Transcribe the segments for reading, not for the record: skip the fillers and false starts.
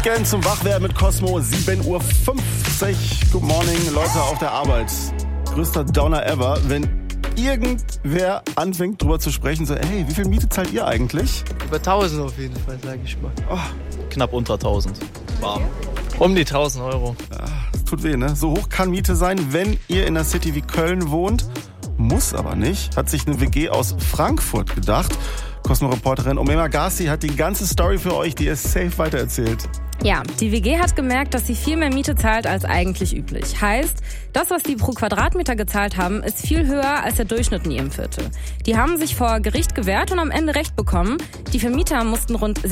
Weekend zum Wachwerden mit Cosmo, 7.50 Uhr. Good morning, Leute auf der Arbeit. Größter Downer ever, wenn irgendwer anfängt drüber zu sprechen, so, hey, wie viel Miete zahlt ihr eigentlich? Über 1000 auf jeden Fall, sag ich mal. Oh. Knapp unter 1000. Warm. Um die 1000 Euro. Ja, das tut weh, ne? So hoch kann Miete sein, wenn ihr in einer City wie Köln wohnt. Muss aber nicht, hat sich eine WG aus Frankfurt gedacht. Cosmo-Reporterin Omema Gassi hat die ganze Story für euch, die ihr safe weitererzählt. Ja, die WG hat gemerkt, dass sie viel mehr Miete zahlt als eigentlich üblich. Heißt, das, was die pro Quadratmeter gezahlt haben, ist viel höher als der Durchschnitt in ihrem Viertel. Die haben sich vor Gericht gewehrt und am Ende Recht bekommen. Die Vermieter mussten rund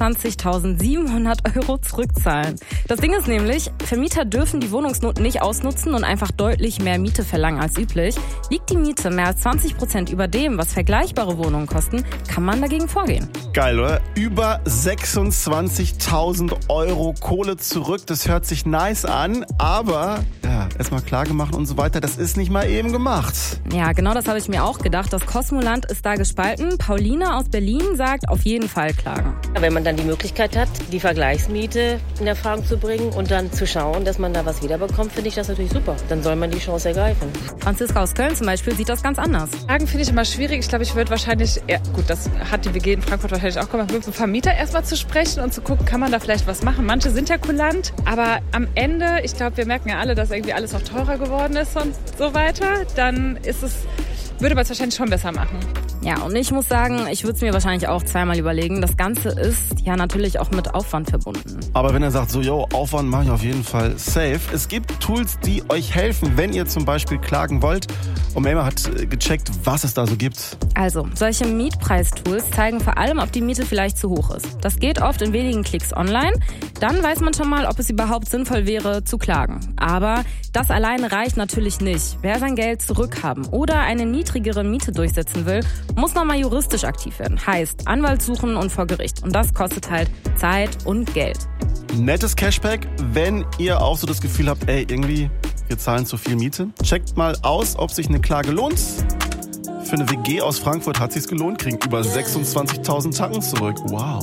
26.700 Euro zurückzahlen. Das Ding ist nämlich, Vermieter dürfen die Wohnungsnot nicht ausnutzen und einfach deutlich mehr Miete verlangen als üblich. Liegt die Miete mehr als 20% über dem, was vergleichbare Wohnungen kosten, kann man dagegen vorgehen. Geil, oder? Über 26.000 Euro Kohle zurück, das hört sich nice an, aber ja, erstmal klar gemacht und so weiter, das ist nicht mal eben gemacht. Ja, genau das habe ich mir auch gedacht. Das Cosmoland ist da gespalten. Pauline aus Berlin sagt, auf jeden Fall klagen. Wenn man dann die Möglichkeit hat, die Vergleichsmiete in Erfahrung zu bringen und dann zu schauen, dass man da was wiederbekommt, finde ich das natürlich super. Dann soll man die Chance ergreifen. Franziska aus Köln zum Beispiel sieht das ganz anders. Fragen finde ich immer schwierig. Ich glaube, ich würde wahrscheinlich, gut, das hat die WG in Frankfurt wahrscheinlich auch gemacht, mit dem Vermieter erstmal zu sprechen und zu gucken, kann man da vielleicht was machen. Manche sind ja kulant, aber am Ende, ich glaube, wir merken ja alle, dass irgendwie alles noch teurer geworden ist und so weiter. Dann würde man es wahrscheinlich schon besser machen. Ja, und ich muss sagen, ich würde es mir wahrscheinlich auch zweimal überlegen. Das Ganze ist ja natürlich auch mit Aufwand verbunden. Aber wenn er sagt, so, Aufwand mache ich auf jeden Fall safe. Es gibt Tools, die euch helfen, wenn ihr zum Beispiel klagen wollt. Und Emma hat gecheckt, was es da so gibt. Also, solche Mietpreistools zeigen vor allem, ob die Miete vielleicht zu hoch ist. Das geht oft in wenigen Klicks online. Dann weiß man schon mal, ob es überhaupt sinnvoll wäre, zu klagen. Aber das alleine reicht natürlich nicht. Wer sein Geld zurückhaben oder eine niedrigere Miete durchsetzen will, muss nochmal juristisch aktiv werden. Heißt, Anwalt suchen und vor Gericht. Und das kostet halt Zeit und Geld. Nettes Cashback, wenn ihr auch so das Gefühl habt, irgendwie, wir zahlen zu viel Miete. Checkt mal aus, ob sich eine Klage lohnt. Für eine WG aus Frankfurt hat sich's gelohnt, kriegen über 26.000 Tacken zurück. Wow.